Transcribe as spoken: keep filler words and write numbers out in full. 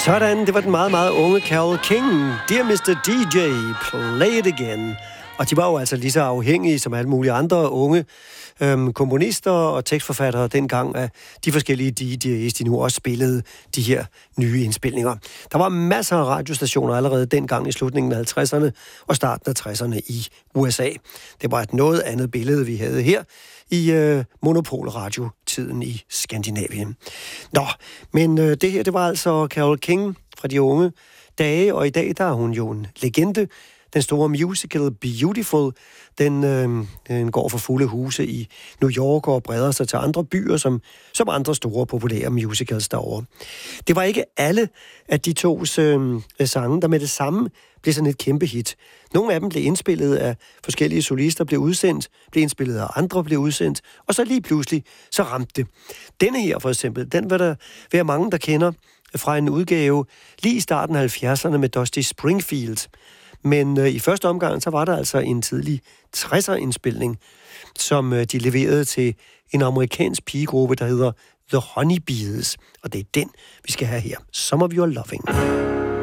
Sådan, det var den meget, meget unge Carole King. Dear mister D J, play it again. Og de var jo altså lige så afhængige som alle mulige andre unge øhm, komponister og tekstforfattere dengang af de forskellige D J's, de nu også spillede de her nye indspilninger. Der var masser af radiostationer allerede dengang i slutningen af halvtredserne og starten af tresserne i U S A. Det var et noget andet billede, vi havde her i øh, monopolradiotiden i Skandinavien. Nå, men øh, det her, det var altså Carole King fra de unge dage, og i dag, der er hun jo en legende. Den store musical Beautiful, den, øh, den går for fulde huse i New York og breder sig til andre byer, som, som andre store populære musicals derovre. Det var ikke alle af de tos øh, sange, der med det samme blev sådan et kæmpe hit. Nogle af dem blev indspillet af forskellige solister, blev udsendt, blev indspillet af andre, blev udsendt, og så lige pludselig, så ramte det. Denne her for eksempel, den vil der være mange, der kender fra en udgave lige i starten af halvfjerdserne med Dusty Springfield. Men øh, i første omgang, så var der altså en tidlig tresser-indspilning, som øh, de leverede til en amerikansk pigegruppe, der hedder The Honeybees. Og det er den, vi skal have her. Some of Your Loving.